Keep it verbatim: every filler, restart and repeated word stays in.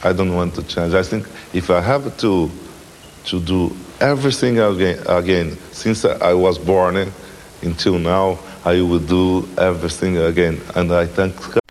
I don't want to change. I think if I have to to do everything again, again since I was born until now, I will do everything again. And I thank